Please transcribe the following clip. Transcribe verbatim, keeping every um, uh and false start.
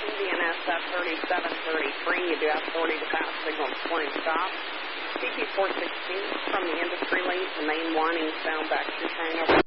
D N S at thirty-seven thirty-three. You do have forty to pass signal display stop. C P four sixteen from the industry link to main one eastbound back to train over.